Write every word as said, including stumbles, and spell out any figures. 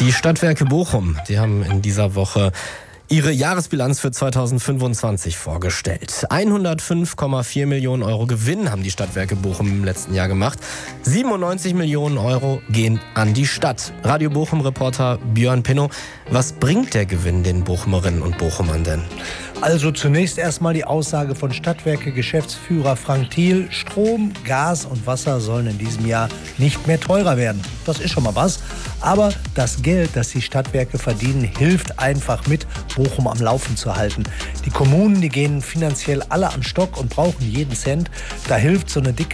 Die Stadtwerke Bochum, die haben in dieser Woche ihre Jahresbilanz für zweitausendfünfundzwanzig vorgestellt. hundertfünf Komma vier Millionen Euro Gewinn haben die Stadtwerke Bochum im letzten Jahr gemacht. siebenundneunzig Millionen Euro gehen an die Stadt. Radio Bochum-Reporter Björn Pinnow, was bringt der Gewinn den Bochumerinnen und Bochumern denn? Also zunächst erstmal die Aussage von Stadtwerke-Geschäftsführer Frank Thiel. Strom, Gas und Wasser sollen in diesem Jahr nicht mehr teurer werden. Das ist schon mal was. Aber das Geld, das die Stadtwerke verdienen, hilft einfach mit, Bochum am Laufen zu halten. Die Kommunen, die gehen finanziell alle am Stock und brauchen jeden Cent. Da hilft so eine dicke